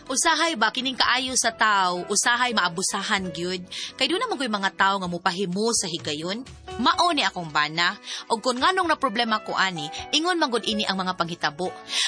Usahay ba kining kaayo sa tao, usahay maabusahan gyud. Kay do na magoy mga tao nga mopahimo sa higayon. Mao ni akong bana, og kun nganong na problema ko ani, ingon man gud ini ang mga panghitabo.